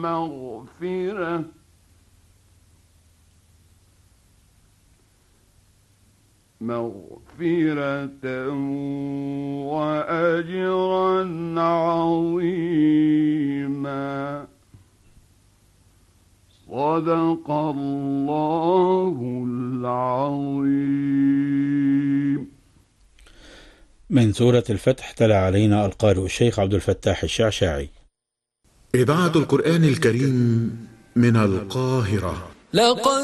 مغفرة وأجرا عظيما. صدق الله العظيم. من سورة الفتح تلا علينا القارئ الشيخ عبد الفتاح الشعشاعي. إذاعة القرآن الكريم من القاهرة.